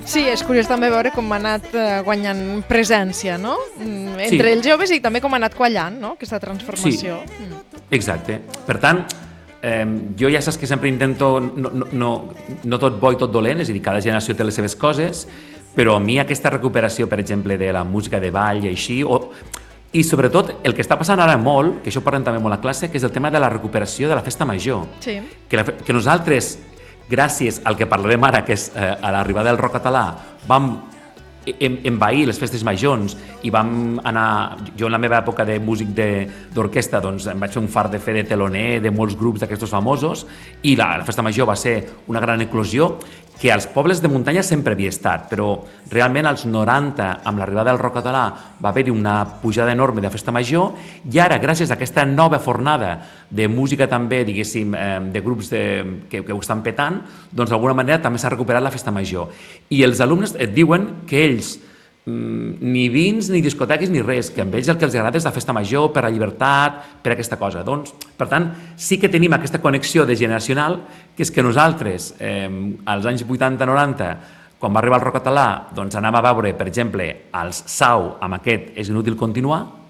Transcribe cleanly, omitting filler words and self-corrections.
Sí, és curiós també veure com ha anat guanyant presència, no? Sí. Entre els joves i també com ha anat quallant, no? Aquesta transformació. Exacte. Per tant, jo ja saps que sempre intento no tot bo i tot dolent, és a dir, cada generació té les seves coses, però a mi aquesta recuperació, per exemple, de la música de ball i així, i sobretot el que està passant ara molt, que això ho parlem també molt a classe, que és el tema de la recuperació de la festa major. Sí. Que nosaltres, gràcies al que parlarem ara, que és a l'arribada del rock català, vam envair les festes majors i vam anar... Jo en la meva època de músic d'orquestra doncs em vaig fer un fart de fer de teloner de molts grups d'aquests famosos i la festa major va ser una gran eclosió que als pobles de muntanya sempre havia estat, però realment als 90, amb l'arribada del rock català, va haver-hi una pujada enorme de festa major i ara, gràcies a aquesta nova fornada de música també, diguéssim, de grups que ho estan petant, doncs d'alguna manera també s'ha recuperat la festa major. I els alumnes et diuen que ells ni vins, ni discoteques, ni res, que amb ells el que els agrada és la festa major, per la llibertat, per aquesta cosa. Doncs, per tant, sí que tenim aquesta connexió de generacional, que és que nosaltres, als anys 80-90, quan va arribar el rock català, doncs anàvem a veure, per exemple, els Sau amb aquest És inútil continuar,